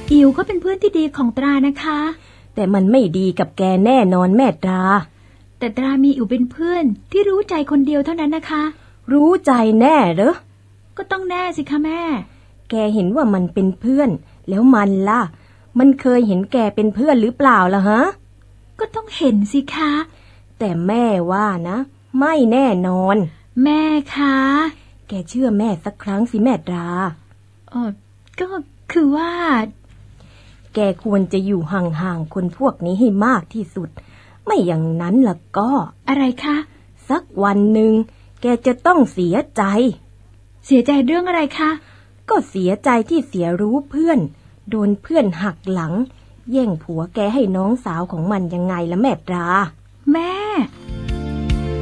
อิ๋วก็เป็นเพื่อนที่ดีของตรานะคะแต่มันไม่ดีกับแกแน่นอนแม่ตราแต่ตรามีอิ๋วเป็นเพื่อนที่รู้ใจคนเดียวเท่านั้นนะคะรู้ใจแน่เหรอก็ต้องแน่สิคะแม่แกเห็นว่ามันเป็นเพื่อนแล้วมันล่ะมันเคยเห็นแกเป็นเพื่อนหรือเปล่าล่ะฮะก็ต้องเห็นสิคะแต่แม่ว่านะไม่แน่นอนแม่คะแกเชื่อแม่สักครั้งสิแม่ตราก็คือว่าแกควรจะอยู่ห่างๆคนพวกนี้ให้มากที่สุดไม่อย่างนั้นล่ะก็อะไรคะสักวันหนึ่งแกจะต้องเสียใจเสียใจเรื่องอะไรคะก็เสียใจที่เสียรู้เพื่อนโดนเพื่อนหักหลังแย่งผัวแกให้น้องสาวของมันยังไงล่ะแม่ตราแม่